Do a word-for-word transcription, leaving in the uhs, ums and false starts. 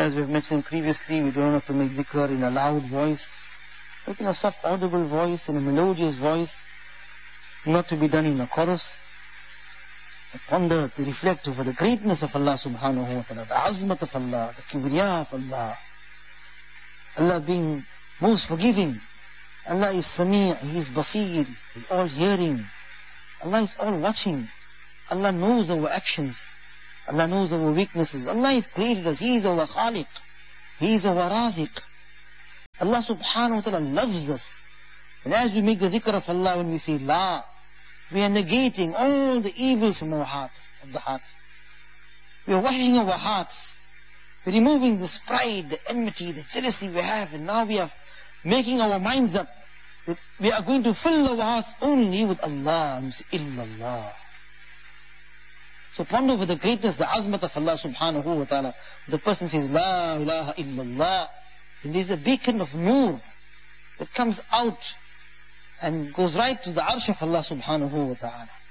as we've mentioned previously, we don't have to make dhikr in a loud voice, but in a soft audible voice, in a melodious voice, not to be done in a chorus. To ponder, to reflect over the greatness of Allah subhanahu wa ta'ala, the azmat of Allah, the kibriya of Allah. Allah being most forgiving. Allah is Sami', He is Basir, He is all hearing. Allah is all watching. Allah knows our actions. Allah knows our weaknesses. Allah has created us. He is our Khaliq. He is our Raziq. Allah subhanahu wa ta'ala loves us. And as we make the dhikr of Allah, when we say La, we are negating all the evils from our heart, of the heart. We are washing our hearts. We are removing this pride, the enmity, the jealousy we have. And now we are making our minds up that we are going to fill our hearts only with Allah. And say, Illallah. So ponder over the greatness, the azmat of Allah subhanahu wa ta'ala. The person says, La ilaha illallah. And there is a beacon of nur that comes out and goes right to the arsh of Allah subhanahu wa ta'ala.